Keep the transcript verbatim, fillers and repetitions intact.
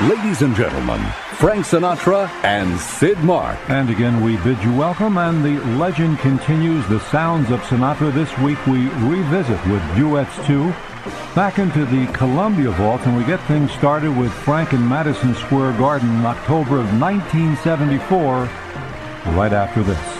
Ladies and gentlemen, Frank Sinatra and Sid Mark. And again, we bid you welcome, and the legend continues. The sounds of Sinatra. This week we revisit with Duets two, back into the Columbia Vault, and we get things started with Frank in Madison Square Garden in October of nineteen seventy-four, right after this.